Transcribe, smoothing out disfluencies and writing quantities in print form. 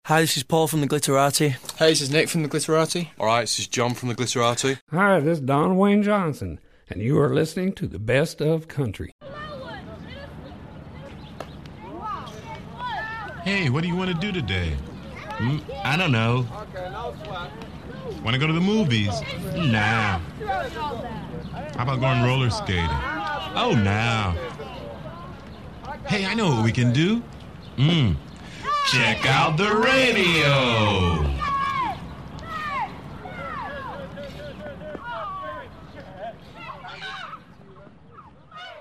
Hi, this is Paul from the Glitterati. Hey, this is Nick from the Glitterati. Alright, this is John from the Glitterati. Hi, this is Don Wayne Johnson, and you are listening to the Best of Country. Hey, what do you want to do today? I don't know. Want to go to the movies? Nah. How about going roller skating? Oh, nah. Hey, I know what we can do. Check out the radio.